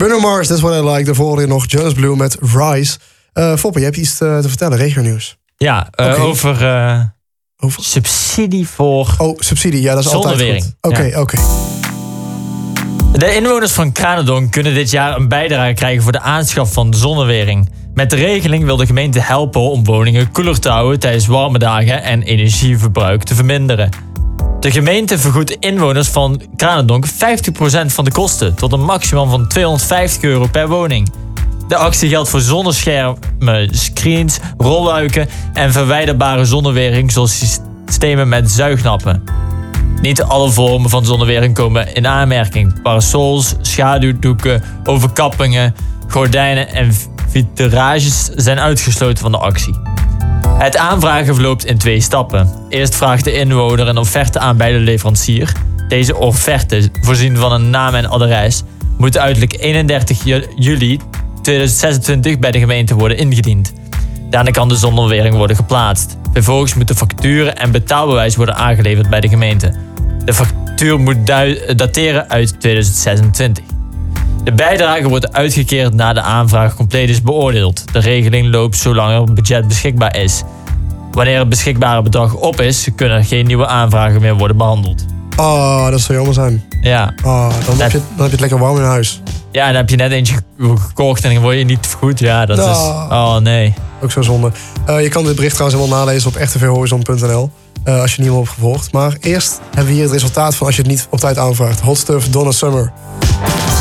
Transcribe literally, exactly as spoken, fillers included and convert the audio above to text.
Bruno Mars, That's What I Like. Daarvoor hoorde je nog Jonas Blue met Rise. Uh, Foppe, je hebt iets te, te vertellen, regio-nieuws. Ja, uh, okay. over, uh, over subsidie voor... Oh, subsidie, ja, dat is altijd goed. Oké, okay, ja. oké. Okay. De inwoners van Kranendonk kunnen dit jaar een bijdrage krijgen voor de aanschaf van zonnewering. Met de regeling wil de gemeente helpen om woningen koeler te houden tijdens warme dagen en energieverbruik te verminderen. De gemeente vergoedt inwoners van Kranendonk vijftig procent van de kosten tot een maximum van tweehonderdvijftig euro per woning. De actie geldt voor zonneschermen, screens, rolluiken en verwijderbare zonnewering zoals systemen met zuignappen. Niet alle vormen van zonnewering komen in aanmerking. Parasols, schaduwdoeken, overkappingen, gordijnen en vitrages zijn uitgesloten van de actie. Het aanvragen verloopt in twee stappen. Eerst vraagt de inwoner een offerte aan bij de leverancier. Deze offerte, voorzien van een naam en adres, moet uiterlijk eenendertig juli tweeduizend zesentwintig bij de gemeente worden ingediend. Daarna kan de zonnewering worden geplaatst. Vervolgens moeten facturen en betaalbewijs worden aangeleverd bij de gemeente. De factuur moet dateren uit tweeduizend zesentwintig. De bijdrage wordt uitgekeerd na de aanvraag compleet is beoordeeld. De regeling loopt zolang er budget beschikbaar is. Wanneer het beschikbare bedrag op is, kunnen er geen nieuwe aanvragen meer worden behandeld. Oh, dat zou jammer zijn. Ja. Oh, dan, heb je, dan heb je het lekker warm in huis. Ja, dan heb je net eentje gekocht en dan word je niet vergoed. Ja, dat oh. is... Oh, nee. Ook zo zonde. Uh, je kan dit bericht trouwens helemaal nalezen op echt t v horizon punt n l. Uh, als je het niet meer hebt gevolgd. Maar eerst hebben we hier het resultaat van als je het niet op tijd aanvraagt. Hot Stuff, Donna Summer.